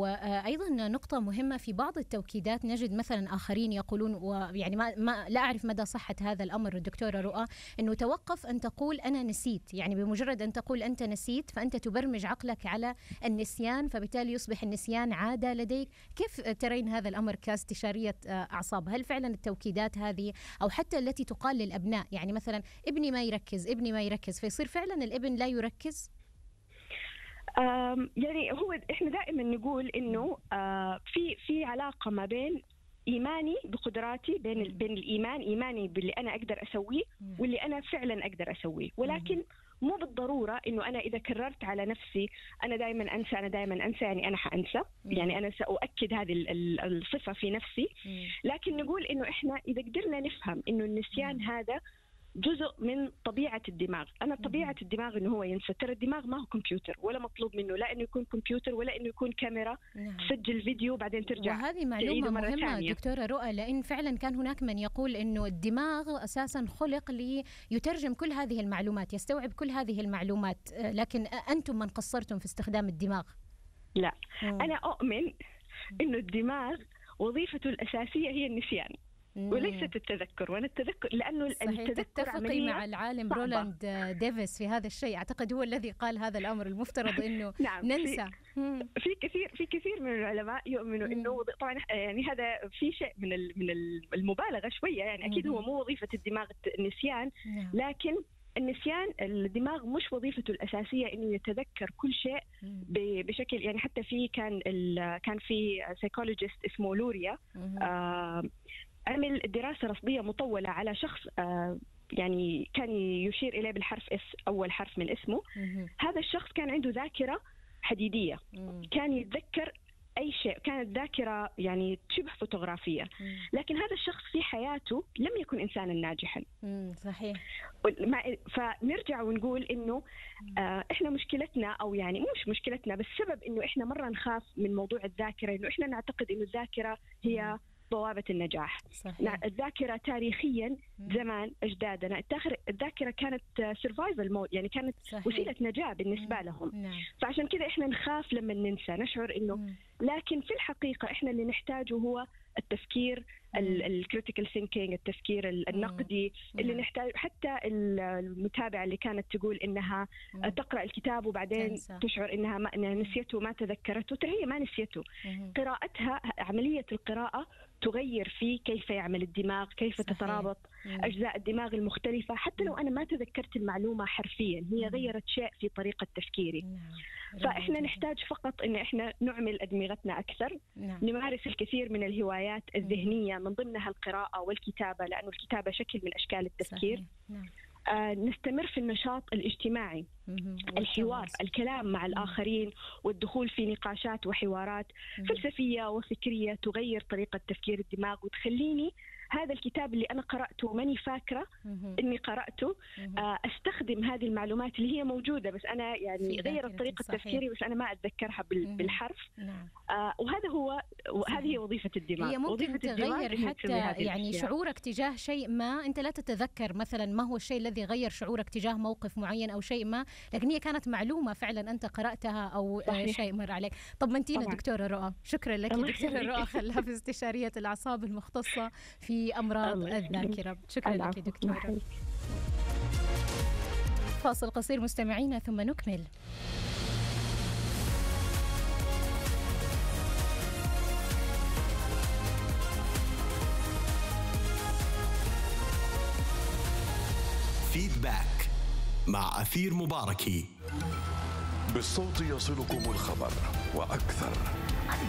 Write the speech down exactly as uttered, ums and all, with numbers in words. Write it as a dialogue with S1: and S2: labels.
S1: وأيضا نقطة مهمة في بعض التوكيدات نجد مثلا آخرين يقولون، ويعني ما, ما لا أعرف مدى صحة هذا الأمر الدكتورة رؤى، أنه توقف أن تقول أنا نسيت. يعني بمجرد أن تقول أنت نسيت فأنت تبرمج عقلك على النسيان، فبالتالي يصبح النسيان عادة لديك. كيف ترين هذا الأمر كاستشارية أعصاب؟ هل فعلا التوكيدات هذه أو حتى التي تقال للأبناء، يعني مثلا ابني ما يركز ابني ما يركز فيصير فعلا الابن لا يركز؟
S2: يعني هو احنا دائما نقول انه آه في في علاقه ما بين ايماني بقدراتي، بين بين الايمان ايماني باللي انا اقدر اسويه واللي انا فعلا اقدر اسويه، ولكن مو بالضروره انه انا اذا كررت على نفسي انا دائما انسى انا دائما انسى يعني انا حانسى، يعني انا ساؤكد هذه الصفه في نفسي. لكن نقول انه احنا اذا قدرنا نفهم انه النسيان هذا جزء من طبيعة الدماغ. أنا طبيعة الدماغ إنه هو ينسى. ترى الدماغ ما هو كمبيوتر، ولا مطلوب منه لا إنه يكون كمبيوتر ولا إنه يكون كاميرا نعم. تسجل فيديو بعدين ترجع.
S1: وهذه معلومة مهمة دكتورة رؤى، لأن فعلا كان هناك من يقول إنه الدماغ أساسا خلق ليترجم كل هذه المعلومات، يستوعب كل هذه المعلومات، لكن أنتم من قصرتم في استخدام الدماغ.
S2: لا مم. أنا أؤمن إنه الدماغ وظيفته الأساسية هي النسيان وليست التذكر. وانا التذكر لانه
S1: صحيح.
S2: التذكر
S1: تتفقي مع العالم صعبة. رولاند ديفيس في هذا الشيء، اعتقد هو الذي قال هذا الامر المفترض انه
S2: نعم.
S1: ننسى.
S2: في, في كثير في كثير من العلماء يؤمنوا انه طبعا يعني هذا في شيء من من المبالغه شويه، يعني اكيد هو مو وظيفه الدماغ النسيان، لكن النسيان الدماغ مش وظيفته الأساسية إنه يتذكر كل شيء بشكل، يعني حتى في كان كان في سايكولوجيست اسمه لوريا آه عمل دراسة رصدية مطولة على شخص آه يعني كان يشير إليه بالحرف اس، أول حرف من اسمه. هذا الشخص كان عنده ذاكرة حديدية، كان يتذكر أي شيء، كانت ذاكرة يعني شبه فوتوغرافية. لكن هذا الشخص في حياته لم يكن إنسانا ناجحا.
S1: صحيح.
S2: فنرجع ونقول إنه آه إحنا مشكلتنا، أو يعني مش مشكلتنا بس سبب إنه إحنا مرة نخاف من موضوع الذاكرة، إنه إحنا نعتقد إنه الذاكرة هي بوابة النجاح. صحيح. الذاكرة تاريخيا زمان أجدادنا الذاكرة كانت سيرفايفل مود، يعني كانت صحيح. وسيلة نجاة بالنسبة مم. لهم نعم. فعشان كده إحنا نخاف لما ننسى، نشعر إنه مم. لكن في الحقيقة إحنا اللي نحتاجه هو التفكير الكريتيكال ثينكينج، التفكير النقدي مم. اللي نحتاج. حتى المتابعة اللي كانت تقول إنها مم. تقرأ الكتاب وبعدين تنسى. تشعر إنها ما نسيته ما تذكرته، ترى هي ما نسيته. مم. قراءتها، عملية القراءة تغير في كيف يعمل الدماغ، كيف صحيح. تترابط مم. أجزاء الدماغ المختلفة. حتى لو أنا ما تذكرت المعلومة حرفيا، هي مم. غيرت شيء في طريقة تفكيري. مم. فإحنا نحتاج فقط إن إحنا نعمل أدمغتنا أكثر، نعم. نمارس الكثير من الهوايات الذهنية من ضمنها القراءة والكتابة، لأنه الكتابة شكل من أشكال التفكير. نعم. آه نستمر في النشاط الاجتماعي، الحوار، الكلام مع الآخرين والدخول في نقاشات وحوارات فلسفية وفكرية تغير طريقة تفكير الدماغ وتخليني هذا الكتاب اللي أنا قرأته ماني فاكرة إني قرأته، آه أستخدم هذه المعلومات اللي هي موجودة بس أنا يعني غيرت طريقة تفكيري بس أنا ما أتذكرها بالحرف. آه وهذا هو وهذه هي وظيفة الدماغ.
S1: هي ممكن تغير حتى يعني شعورك تجاه شيء ما، أنت لا تتذكر مثلا ما هو الشيء الذي غير شعورك تجاه موقف معين أو شيء ما، لكن هي كانت معلومة فعلا أنت قرأتها أو صحيح. شيء مر عليك. طمنتينا دكتورة رؤى، شكرا لك دكتورة رؤى خلاف استشارية الأعصاب المختصة في أمراض الذاكرة. شكرا لك دكتورة. فاصل قصير مستمعينا ثم نكمل.
S3: فيدباك مع أثير مباركي.
S4: بالصوت يصلكم الخبر وأكثر.